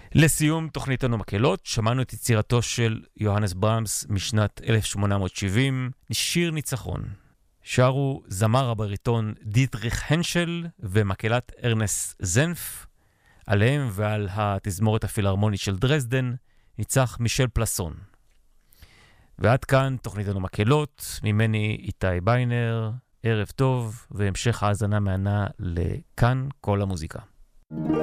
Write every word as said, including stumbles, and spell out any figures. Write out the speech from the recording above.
לסיום תוכניתנו מקהלות, שמענו את יצירתו של יוהנס ברמס משנת אלף שמונה מאות שבעים, שיר ניצחון. שרו זמר הבריטון דיטריך הנשל ומקהלת ארנס זנף, עליהם ועל התזמורת הפילהרמונית של דרזדן ניצח מישל פלסון. ועד כאן תוכניתנו מקהלות, ממני איתי ביינר, ערב טוב והמשך האזנה מענה לכאן כל המוזיקה.